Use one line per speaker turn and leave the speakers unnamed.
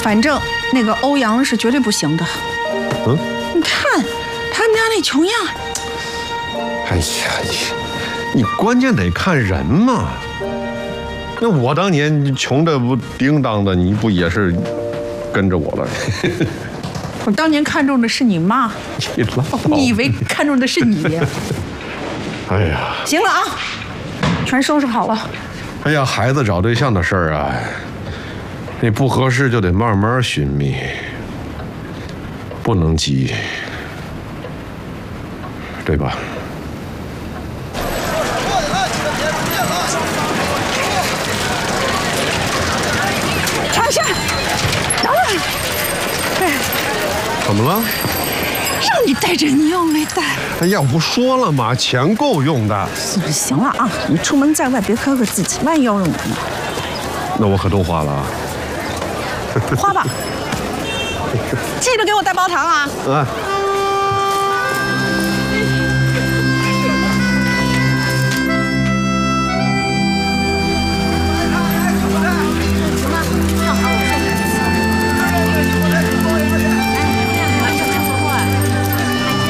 反正那个欧阳是绝对不行的。
嗯，
你看他们家那穷样。
哎呀，你关键得看人嘛。那我当年穷的不叮当的，你不也是跟着我了？
我当年看中的是你妈，你以为看中的是你？
哎呀，
行了啊，全收拾好了。
哎呀，孩子找对象的事儿啊，你不合适就得慢慢寻觅，不能急，对吧？
尝一下，拿来。
怎么了？
让你带着你又没带。
哎呀，不说了吗？钱够用的。
行了啊，你出门在外别苛刻自己，万一要用完了。
那我可都花了啊。
花吧，记得给我带包糖啊。
啊。